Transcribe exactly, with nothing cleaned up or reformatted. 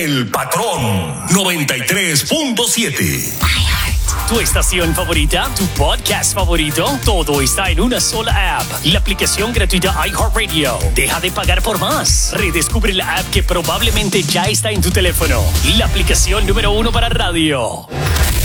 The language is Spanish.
El Patrón noventa y tres punto siete. Tu estación favorita, tu podcast favorito, todo está en una sola app. La aplicación gratuita iHeartRadio. Deja de pagar por más. Redescubre la app que probablemente ya está en tu teléfono. La aplicación número uno para radio.